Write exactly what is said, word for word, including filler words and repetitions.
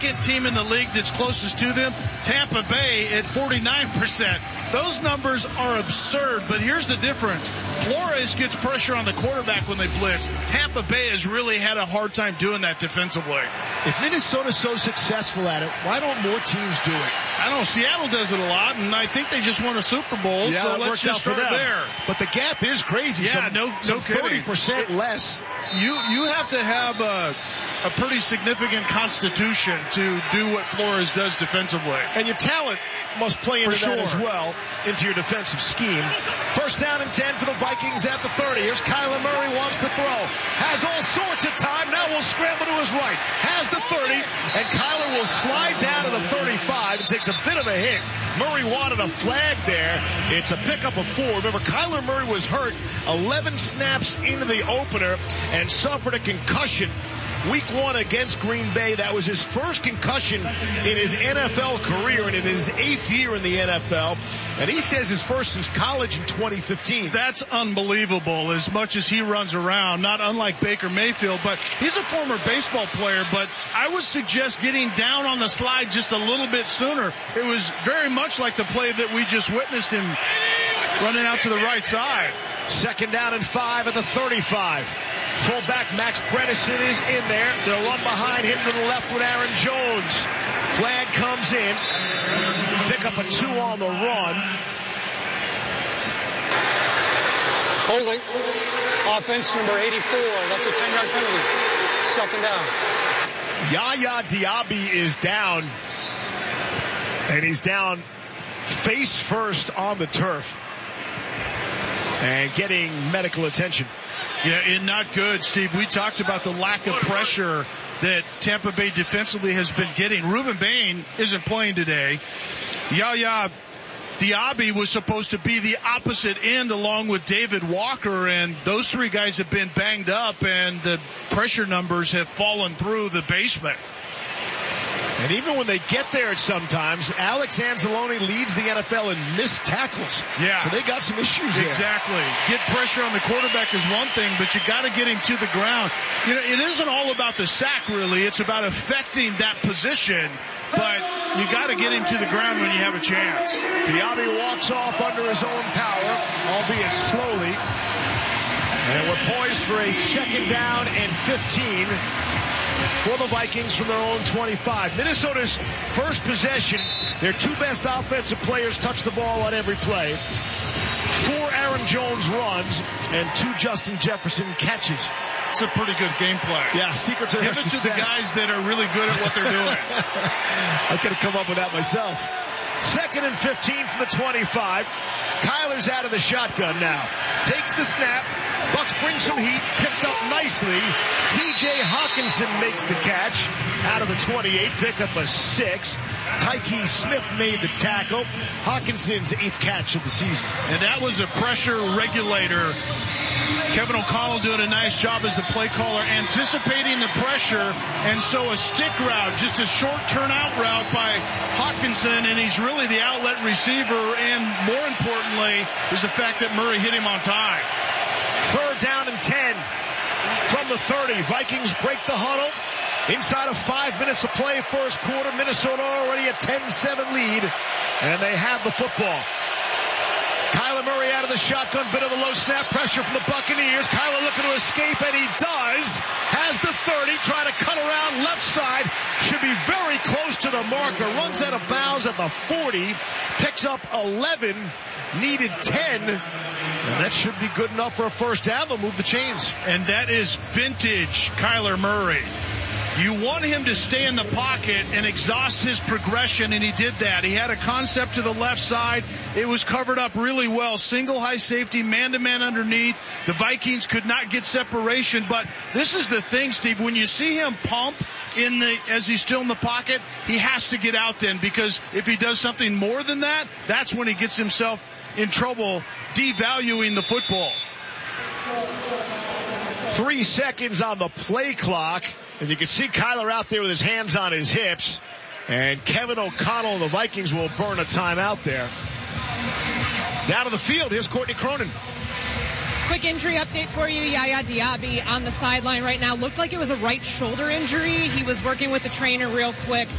second team in the league that's closest to them, Tampa Bay at forty-nine percent. Those numbers are absurd, but here's the difference. Flores gets pressure on the quarterback when they blitz. Tampa Bay has really had a hard time doing that defensively. If Minnesota's so successful at it, why don't more teams do it? I don't know. Seattle does it a lot, and I think they just won a Super Bowl, yeah, so let's just start there. But the gap is crazy. Yeah, some, no, no some kidding. thirty percent less. You you have to have a, a pretty significant constitution to do what Flores does defensively. And your talent must play into For that sure. as well, into your defensive scheme. First down and ten for the Vikings at the thirty. Here's Kyler Murray, wants to throw. Has all sorts of time. Now will scramble to his right. Has the thirty, and Kyler will slide down to the thirty-five and takes a bit of a hit. Murray wanted a flag there. It's a pickup of four. Remember, Kyler Murray was hurt eleven snaps into the opener and suffered a concussion. Week one against Green Bay, that was his first concussion in his N F L career and in his eighth year in the N F L. And he says his first since college in twenty fifteen. That's unbelievable, as much as he runs around, not unlike Baker Mayfield. But he's a former baseball player, but I would suggest getting down on the slide just a little bit sooner. It was very much like the play that we just witnessed him running out to the right side. Second down and five at the thirty-five. Fullback Max Bredesen is in there. They'll run behind him to the left with Aaron Jones. Flag comes in. Pick up a two on the run. Holding. Offense number eighty-four. That's a ten-yard penalty. Second down. Yaya Diaby is down. And he's down face first on the turf. And getting medical attention. Yeah, and not good, Steve. We talked about the lack of pressure that Tampa Bay defensively has been getting. Reuben Bain isn't playing today. Yaya Diaby was supposed to be the opposite end along with David Walker, and those three guys have been banged up, and the pressure numbers have fallen through the basement. And even when they get there sometimes, Alex Anzalone leads the N F L in missed tackles. Yeah. So they got some issues here. Exactly. Get pressure on the quarterback is one thing, but you got to get him to the ground. You know, it isn't all about the sack, really. It's about affecting that position, but you got to get him to the ground when you have a chance. Diaby walks off under his own power, albeit slowly. And we're poised for a second down and fifteen. For the Vikings from their own twenty-five. Minnesota's first possession, their two best offensive players touch the ball on every play. Four Aaron Jones runs and two Justin Jefferson catches. It's a pretty good game plan. Yeah, secret to their Give it success. to the guys that are really good at what they're doing. I could have come up with that myself. Second and fifteen from the twenty-five. Kyler's out of the shotgun now. Takes the snap. Bucks bring some heat. Picked up nicely. T J Hawkinson makes the catch out of the twenty-eight. Pick up a six. Tyke Smith made the tackle. Hawkinson's eighth catch of the season. And that was a pressure regulator. Kevin O'Connell doing a nice job as the play caller, anticipating the pressure, and so a stick route, just a short turnout route by Hawkinson, and he's really the outlet receiver, and more importantly is the fact that Murray hit him on time. Third down and ten from the thirty. Vikings break the huddle. Inside of five minutes of play, first quarter, Minnesota already a ten seven lead, and they have the football. Kyler Murray out of the shotgun, bit of a low snap, pressure from the Buccaneers. Kyler looking to escape, and he does. Has the thirty, trying to cut around left side. Should be very close to the marker. Runs out of bounds at the forty. Picks up eleven. Needed ten. And that should be good enough for a first down. They'll move the chains. And that is vintage Kyler Murray. You want him to stay in the pocket and exhaust his progression, and he did that. He had a concept to the left side. It was covered up really well. Single high safety, man-to-man underneath. The Vikings could not get separation, but this is the thing, Steve. When you see him pump in the as he's still in the pocket, he has to get out then, because if he does something more than that, that's when he gets himself in trouble devaluing the football. Three seconds on the play clock. And you can see Kyler out there with his hands on his hips. And Kevin O'Connell and the Vikings will burn a timeout there. Down to the field, here's Courtney Cronin. Quick injury update for you. Yaya Diaby on the sideline right now. Looked like it was a right shoulder injury. He was working with the trainer real quick.